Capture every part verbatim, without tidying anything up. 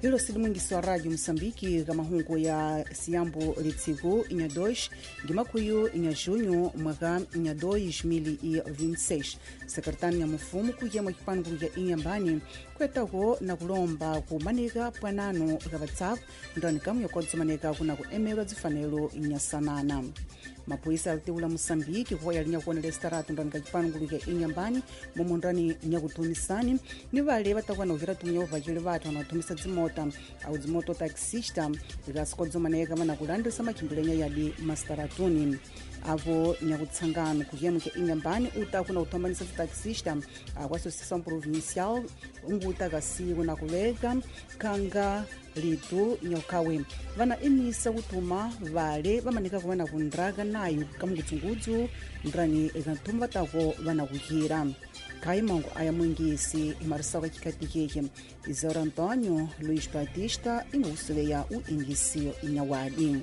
Hilo sili mwingisi wa Radio Msambiki kama hungu ya Siambo Litsigu inya dois Gimakuyu inya junho mwaka inya dois mil e vinte e seis. Sekretani ya mfumu kuyema kipangulu ya Inhambane kwetago na kulomba kumanika pwanano ka WhatsApp ndani kamu yokodzi manika kuna kuemelwa zifanelo inya sanana. Mapoisa aliteula Msambiki kwa yalinya kuonele staratu ndani kipangulu ya Inhambane momo ndani nyakutunisani ni vale batakuwa na uvira tumnyo vajele vatu wanatumisa zimota au zimoto taxista ikasikodzo maneka mana kulandisa makimbilenya yadi mastaratuni avo nyakutsangano kuyemuke Inhambane uta kuna utombanisa taxista kwa Associação Provincial unguta kasiku na kulega kanga litu nyokawe vana imisa kutuma vale vamanika kuwana kundraga nayo kamukutsungudzo ndrani ikantumba tako vana kuhira kaimango aya mwingisi imarisaka kikatikeke Izaura Antônio Luiz Batista ingusuleya u ingisio inyawadi.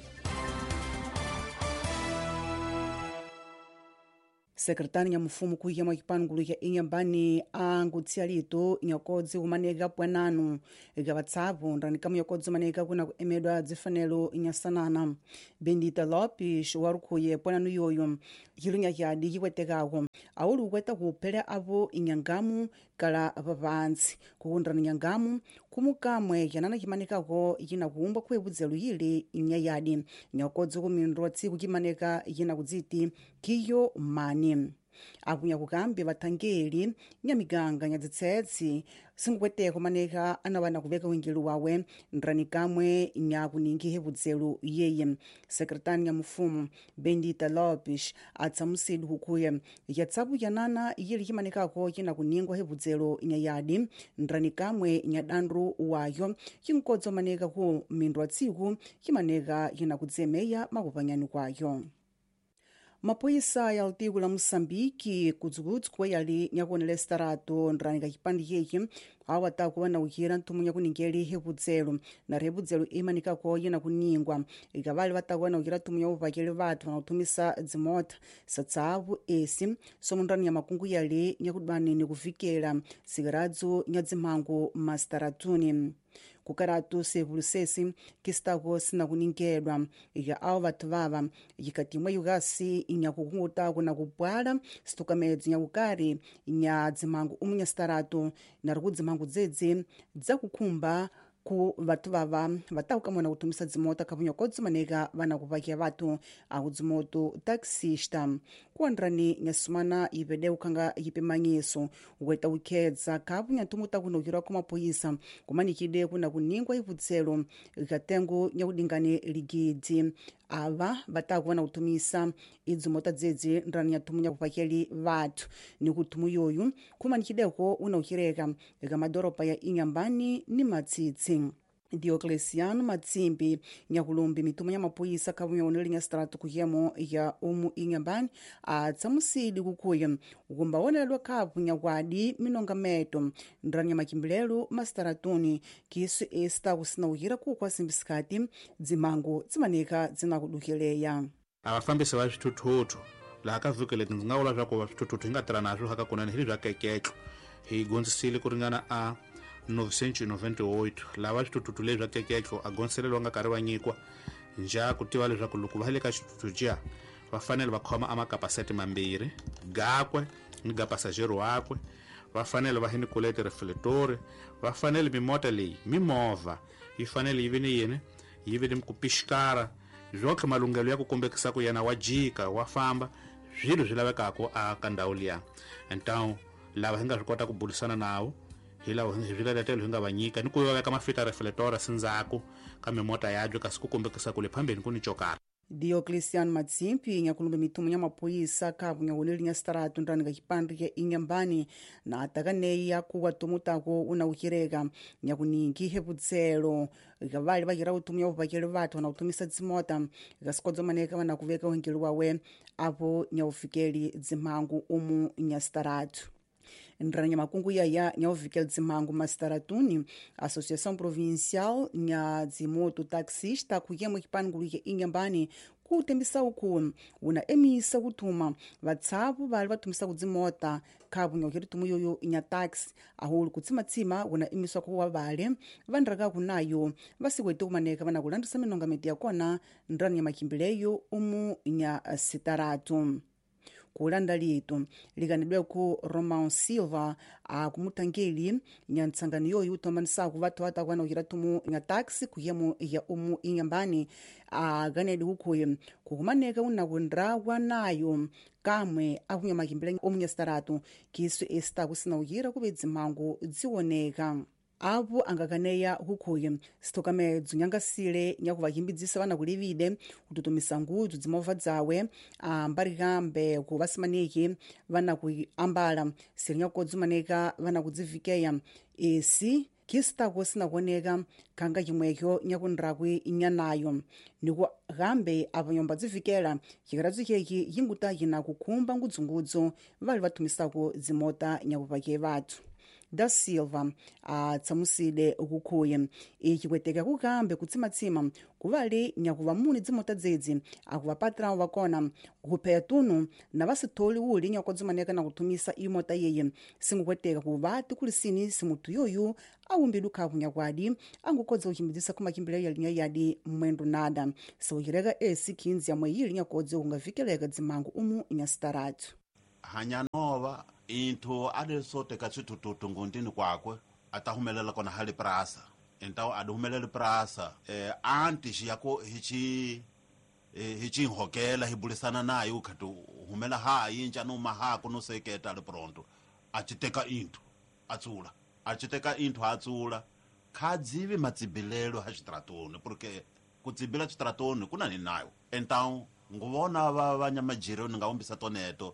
Sekretari ya mfumu kuyema kipangulu ya Inhambane angutsia lito nyokodzi kumaneka pwanano ika WhatsApp ndani kamu yokodzi maneka kuna kuemedwa zifanelo inyasanana. Bendita Lopes warukuye pwanano yoyo hilunya kyadi kikwetekago awulu kweta kupela avo inyangamu kala apapansi kukundrana nyangamu kumukamwe yanana kimanekako yina kuumbwa kuebudzelo yili inyayadi nyokodzi kumindwa tsiku kimaneka yina kudziti kiyo mani akunya kukambi vatangeli nyamiganga nyadzitsetsi singukweteko maneka anawana kuveka wingelu wawe ndrani kamwe nyakuningi hebudzelu yeye. Sekretari ya mfumu Bendita Lopes atsamusidi kukuye yatsapu yanana yili kimanekako kina kuningwa hebudzelu nyayadi ndrani kamwe nyadandru wayo kinkodzo maneka ku mindwa tsiku kimaneka yina kudzemeya makupanyani kwayo. Mapoisa ya altigu la Msambiki kudzugudzu kwa yali nyakuonele starato ndrani kakipandi yeki awa takuwa na ukira ntumunya kuningeli hebudzelu na hebudzelu imanika ko yina kuningwa ikavali vatakuwa na ukira tumunya upakele vatu wanatumisa dzimota satsavu esi somundrani ya makungu yali nyakudwani ni kufikela sigaradzo nyadzimangu mastaratuni kukaratu sevulusesi kistako sina kuningedwa ika awo vatu vava yikatimwe yugasi inyakukunguta kuna kupwala situkamedzi nyakukari nyadzimangu umunya starato na rukudzimangu dzedze dzakukhumba ku vatu vava vataukamwana kutumisa dzimota kapunyokodzi maneka vana kupakia vatu au dzimoto taxista kuandrani nyasumana ipede ukanga yipemanyiso weta ukedza kapunya tumuta kunokira kwa mapoisa kumanikide kuna kuningwa ivudzelo ikatengo nyakudingane ligidi ava vatakuwana kutumisa idzimota dzedze ndrani yatumunya kupakeli vatu ni kutumu yoyu kumanikideko unaukireka ika madoropa ya Inhambane ni matsitsi. Diocleciano Matsimbi nyakulumbi mituma ya mapoisa kavunya uneli nya stratu kuyemo ya umu Inhambane atsamusidi kukuya ukumba wonelwa kapu nyakwadi minonga meto ndrani ya makimbilelu mastaratuni kisu esta kusina uhira kukwa simbisikati dzimangu dzimaneka dzinakudukeleya. Abafambisi va swithuthuthu laha ka vhiki leti ndzi nga vula leswaku va swithuthuthu hi nga tirha naswo haka kunene hi swa keketlo hi gondzisile ku ringana a novecentos e noventa e oito lava swithuthuthu leswi swa keketlo a gondzisele va nga karhi va nyikwa nja ku tiva leswaku loko va le ka xithuthuthu jiya va fanele va khoma amakapaseti mambirhi gakwe ni gapasajeri wakwe va fanele va hinikuleti reflectori va fanele mimota leyi mimovha yi fanele yi vi ni yini yi vi ni ku pixikara zwotlhe malunghelo ya ku kombekisa ku yena wa jika wa famba zwilo swi lavekako a ka ndhawu liya então lava hi nga swi kota ku burisana nawo hi lava hi swiletelo hi nga va nyika ni ku va veka mafita reflectora sindzhaku ka mimota yabyo kasi ku kombekisa ku le phambeni ku ni cokara. Diocleciano Matsimbi nyakulumbi mitumu ya mapoisa kapu nyauneli nya staratu ndrani ka kipandi ya Inhambane na atakaneyi ya kuwa tumutako unaukireka nyakuningi hebudzelo ikavali vakira utumu ya upakele vatu wana utumisa dzimota ikasikodzo maneka wana kuveka wengeli wawe apo nyaufikeli dzimangu umu nya staratu. ndranya makungu yaya nyaovikela dzimhangu mastaratuni Associação Provincial nya dzimoto taxista kuyemwe kipanguluke inyambani kutembisa uku una emisa kutuma vatsavu vali vatumisa kudzimota khavu nyokeri tumu yoyo inya taxi ahulu kutsimatsima una emiswa kuwa vale vandraka kunayo vasikwete kumaneka vana kulandisa minongamenti yakona ndrani ya makimbileyo umu inya sitaratu kulanda litu likanidwe ku Romão Silva akumutangeli nyantsangani yoyu utomanisaku vatu vata kwana ukira tumu nga taxi kuyemu ya umu inyambani aganedi ukuye kukumaneka unakundrakwa nayo kamwe akunya makimbile omunya staratu kisu esta kusina ukira kubedzi mangu dzioneka apo angakaneya hukuye sitokamedzo nyangasile nyakuvakimbidzisa vana kulivide kututumisa ngudzu dzimova dzawe ambarikambe kuvasimaniki vana kuambala sili nyakodzumaneka vana kudzivikeya esi kisitako sinakuoneka kanga chimwekyo nyakundrakwi inyanayo niku kambe apo nyomba dzivikela chikaradzu cheki yinguta yina kukhumba ngudzungudzo vali vatumisako dzimota nyakupake vatu da Silva atsamusile ukukhuye ichikweteka kukambe kutsimatsima kuvali nyakuva muni dzimota dzedzi akuvapatirawo vakona kupheya tunu na vasitholi uli nyakodzumaneka na kutumisa imota yeye singukweteka kuvati kulisini simutu yoyu awumbidu khavu nyakwadi angukodza kuchimbidzisa kumakimbile yalinya yadi mwendo nada sawukireka esi khinzi yamwe yili nyakodze kungavikeleka dzimangu umu inyasitaratu hanyanova into adesoteka chitututu ngundini kwakwe atahumelela kona hali prasa entawo aduhumelela prasa eh, anti yako hichi eh, hichi hokela hibulisana nayo ukhatu humela ha yinja noma ha kunoseketa le pronto achiteka into atsula achiteka into atsula khadzivi matsibilelo ha chitratoni porque kutsibila chitratoni kuna ni nayo entawo nguvona vanyamajiro ningawombisa toneto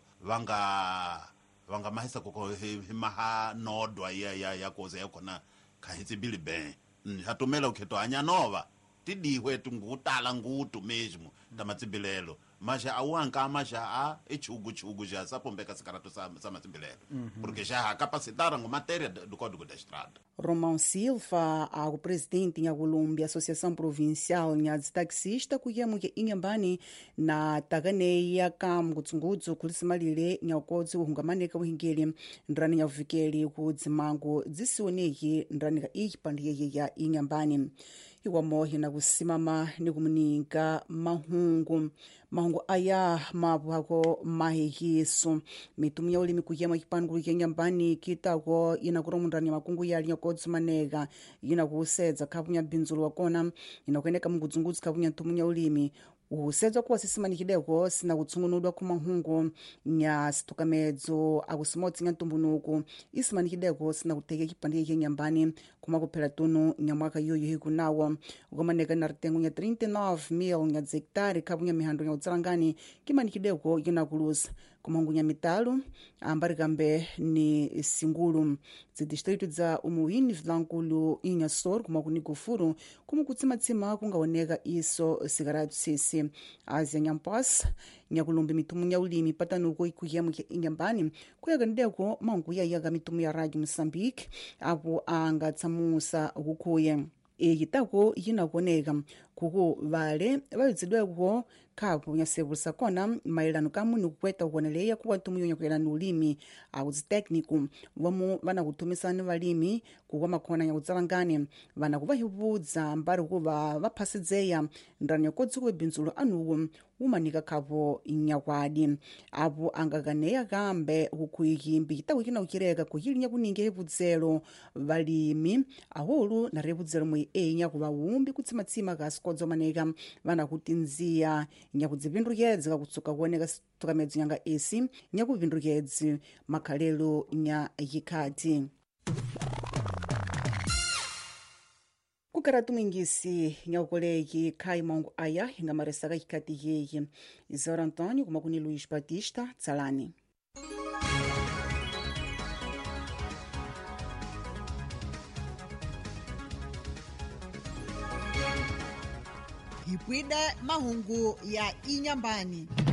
vanga vanga mahisa koko himaha nodwa ya ya ya koze yakona kahitsibili be hatumela ukheto anyanova tidihwe tungutala ngutu mesmo tamatsibilelo masha awanka masha a echugu chugu ja sapombeka sikarato sa matsibilelo porque já capacitaram a matéria do Código da Estrada. Romão Silva, o presidente da Colômbia, Associação Provincial de Taxista, kuyemu ke inyambani na taganeya kam kutsungudzu kulisimalile nyakodzi kuhungamaneka uhingeli ndrani ya uvikeli kudzimangu dzisioneki ndrani ka ichipandiye ya inyambani iwamohi na kusimama ni kumuninga mahungu mahungu aya mabuhako mahikiso mitumu ya ulimi kuyema kipangulu kenyambani kitako ina kuromundrani makungu yali nyakodzumaneka ina kuusedza khapunya bhinzulu wakona ina kueneka mungudzungudzu khapunya ntumu ya ulimi usedzwa kuwa sisimanikideko sina kutsungunudwa kumahungu nya situkamedzo akusimotsi nya ntumbunuku isimanikideko sina kuteke kipandike kenyambani kumakuphela tunu nya mwaka yoyo hikunawo ukamaneka na ritengu nya trinta e nove mil nya hektare khapu nya mihandu nya utsarangani kimanikideko yina kulusa kumahungu nya mitalu ambarikambe ni singulu zidistritu za umuwini vilankulu inya sor kumakuni kufuru kumukutsimatsima kungaoneka iso sikaratu sisi azia nyampos nyakulumbi mitumu nya ulimi patanuko ikuyemu ke inyambani kuyakanideko mangu yayaga mitumu ya Radio Moçambique apo angatsamusa ukukhuye eyitako yinakuoneka kuku vale vayudzidweko khapu nyasevulisa kona mailano kamuni kukweta kuoneleya kuwa ntumu yonya kuyelana ulimi akudzitekniku vomu vana kutumisani valimi kuwa makhona nyakudzalangani vana kuvahivudza mbari kuva vaphasidzeya ndrani yakodzi kuwe bhinzulo anuwo umanika khapo nyakwadi apo angakaneya kambe kukhuyikimbi kitako kina ukireka kuhili nyakuninga hivudzelo valimi ahulu na revudzelo mwe enya kuva umbi kutsimatsima kasikodzo maneka vana kutinziya nyakudzipindukedzi kakutsuka kuoneka situkamedzo nyanga esi nyakupindukedzi makhalelo nya yikhati kukaratu mwingisi nyakukoleki khai mangu aya ingamaresaka yikhati yeyi Isidoro Antônio kumakuni Luís Batista Tsalani. Hipwide mahungu ya inyambani.